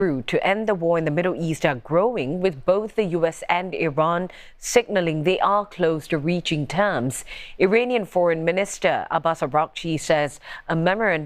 to end the war in the Middle East are growing, with both the U.S. and Iran signaling they are close to reaching terms. Iranian Foreign Minister Abbas Araghchi says a memorandum